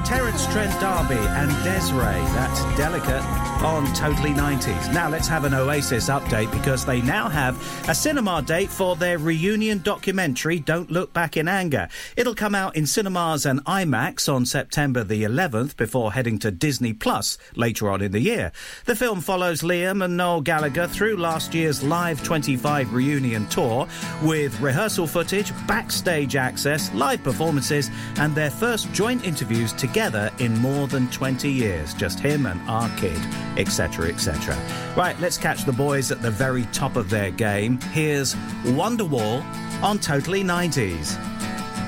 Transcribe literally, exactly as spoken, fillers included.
Terence Trent D'Arby and Des'ree. That's Delicate on Totally nineties. Now let's have an Oasis update because they now have a cinema date for their reunion documentary Don't Look Back in Anger. It'll come out in cinemas and IMAX on September the eleventh before heading to Disney Plus later on in the year. The film follows Liam and Noel Gallagher through last year's Live twenty-five reunion tour with rehearsal footage, backstage access, live performances and their first joint interviews together in more than twenty years. Just him and our kid, etc, et cetera. Right, let's catch the boys at the very top of their game. Here's Wonderwall on Totally nineties.